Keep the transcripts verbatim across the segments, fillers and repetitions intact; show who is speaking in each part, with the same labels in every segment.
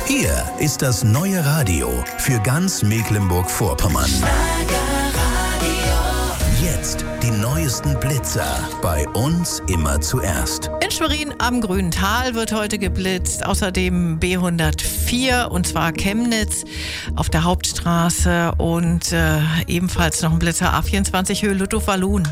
Speaker 1: Hier ist das neue Radio für ganz Mecklenburg-Vorpommern. Jetzt die neuesten Blitzer. Bei uns immer zuerst.
Speaker 2: In Schwerin am Grünen Tal wird heute geblitzt. Außerdem B hundertvier, und zwar Chemnitz auf der Hauptstraße. Und äh, ebenfalls noch ein Blitzer A vierundzwanzig Höhe Lüttow-Wallun.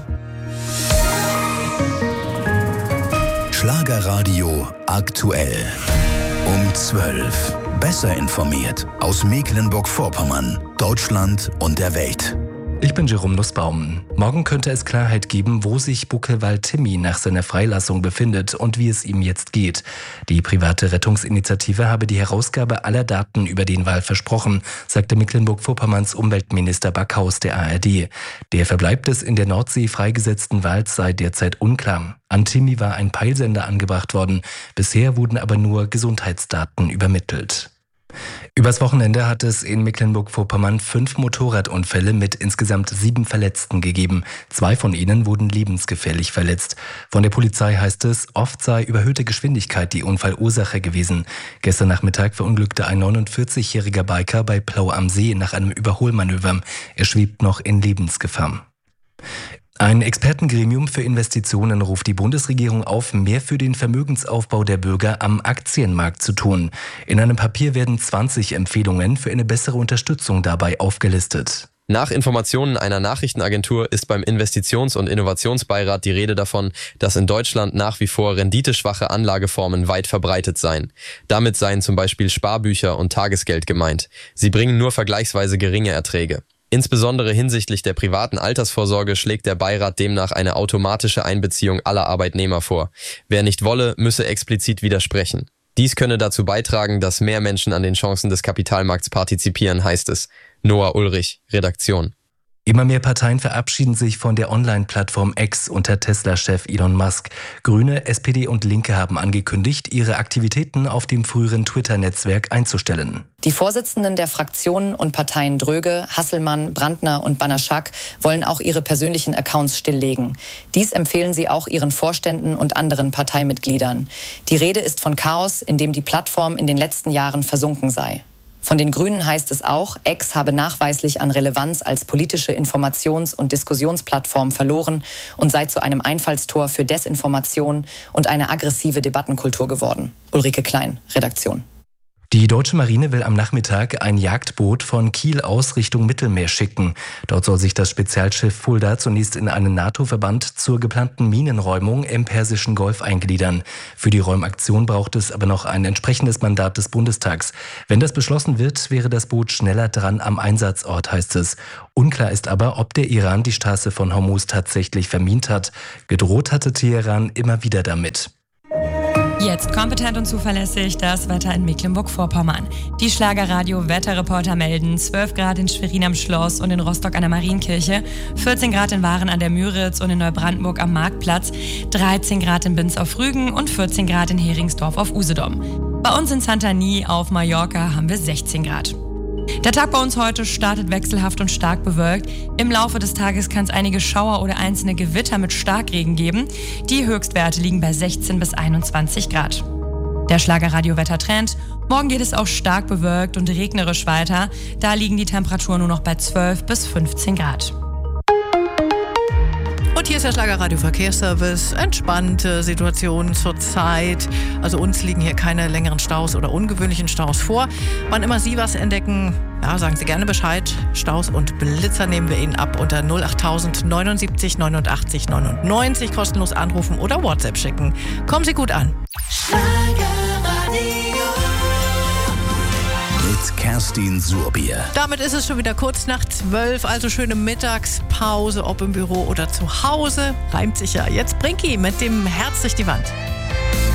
Speaker 1: Schlagerradio aktuell. Um zwölf. Besser informiert aus Mecklenburg-Vorpommern, Deutschland und der Welt.
Speaker 3: Ich bin Jerome Nussbaum. Morgen könnte es Klarheit geben, wo sich Buckelwald Timmy nach seiner Freilassung befindet und wie es ihm jetzt geht. Die private Rettungsinitiative habe die Herausgabe aller Daten über den Wal versprochen, sagte Mecklenburg-Vorpommerns Umweltminister Backhaus der A R D. Der Verbleib des in der Nordsee freigesetzten Wals sei derzeit unklar. An Timmy war ein Peilsender angebracht worden. Bisher wurden aber nur Gesundheitsdaten übermittelt. Übers Wochenende hat es in Mecklenburg-Vorpommern fünf Motorradunfälle mit insgesamt sieben Verletzten gegeben. Zwei von ihnen wurden lebensgefährlich verletzt. Von der Polizei heißt es, oft sei überhöhte Geschwindigkeit die Unfallursache gewesen. Gestern Nachmittag verunglückte ein neunundvierzigjähriger Biker bei Plau am See nach einem Überholmanöver. Er schwebt noch in Lebensgefahr. Ein Expertengremium für Investitionen ruft die Bundesregierung auf, mehr für den Vermögensaufbau der Bürger am Aktienmarkt zu tun. In einem Papier werden zwanzig Empfehlungen für eine bessere Unterstützung dabei aufgelistet.
Speaker 4: Nach Informationen einer Nachrichtenagentur ist beim Investitions- und Innovationsbeirat die Rede davon, dass in Deutschland nach wie vor renditeschwache Anlageformen weit verbreitet seien. Damit seien zum Beispiel Sparbücher und Tagesgeld gemeint. Sie bringen nur vergleichsweise geringe Erträge. Insbesondere hinsichtlich der privaten Altersvorsorge schlägt der Beirat demnach eine automatische Einbeziehung aller Arbeitnehmer vor. Wer nicht wolle, müsse explizit widersprechen. Dies könne dazu beitragen, dass mehr Menschen an den Chancen des Kapitalmarkts partizipieren, heißt es. Noah Ulrich, Redaktion.
Speaker 3: Immer mehr Parteien verabschieden sich von der Online-Plattform X unter Tesla-Chef Elon Musk. Grüne, S P D und Linke haben angekündigt, ihre Aktivitäten auf dem früheren Twitter-Netzwerk einzustellen.
Speaker 5: Die Vorsitzenden der Fraktionen und Parteien Dröge, Hasselmann, Brandner und Banaschak wollen auch ihre persönlichen Accounts stilllegen. Dies empfehlen sie auch ihren Vorständen und anderen Parteimitgliedern. Die Rede ist von Chaos, in dem die Plattform in den letzten Jahren versunken sei. Von den Grünen heißt es auch, X habe nachweislich an Relevanz als politische Informations- und Diskussionsplattform verloren und sei zu einem Einfallstor für Desinformation und eine aggressive Debattenkultur geworden. Ulrike Klein, Redaktion.
Speaker 3: Die deutsche Marine will am Nachmittag ein Jagdboot von Kiel aus Richtung Mittelmeer schicken. Dort soll sich das Spezialschiff Fulda zunächst in einen NATO-Verband zur geplanten Minenräumung im Persischen Golf eingliedern. Für die Räumaktion braucht es aber noch ein entsprechendes Mandat des Bundestags. Wenn das beschlossen wird, wäre das Boot schneller dran am Einsatzort, heißt es. Unklar ist aber, ob der Iran die Straße von Hormuz tatsächlich vermint hat. Gedroht hatte Teheran immer wieder damit.
Speaker 6: Jetzt kompetent und zuverlässig das Wetter in Mecklenburg-Vorpommern. Die Schlagerradio-Wetterreporter melden zwölf Grad in Schwerin am Schloss und in Rostock an der Marienkirche, vierzehn Grad in Waren an der Müritz und in Neubrandenburg am Marktplatz, dreizehn Grad in Binz auf Rügen und vierzehn Grad in Heringsdorf auf Usedom. Bei uns in Santani auf Mallorca haben wir sechzehn Grad. Der Tag bei uns heute startet wechselhaft und stark bewölkt. Im Laufe des Tages kann es einige Schauer oder einzelne Gewitter mit Starkregen geben. Die Höchstwerte liegen bei sechzehn bis einundzwanzig Grad. Der Schlagerradio-Wettertrend. Morgen geht es auch stark bewölkt und regnerisch weiter. Da liegen die Temperaturen nur noch bei zwölf bis fünfzehn Grad.
Speaker 2: Und hier ist der Schlagerradio Verkehrsservice. Entspannte Situation zurzeit. Also uns liegen hier keine längeren Staus oder ungewöhnlichen Staus vor. Wann immer Sie was entdecken, ja, sagen Sie gerne Bescheid. Staus und Blitzer nehmen wir Ihnen ab unter null acht tausend neunundsiebzig neunundachtzig neunundneunzig. Kostenlos anrufen oder WhatsApp schicken. Kommen Sie gut an.
Speaker 1: Mit Kerstin Surbier.
Speaker 2: Damit ist es schon wieder kurz nach zwölf, also schöne Mittagspause, ob im Büro oder zu Hause. Reimt sich ja. Jetzt Brinki mit dem Herz durch die Wand.